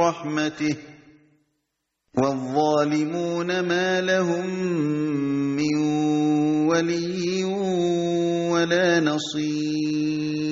رحمته والظالمون ما لهم من ولي ولا نصير.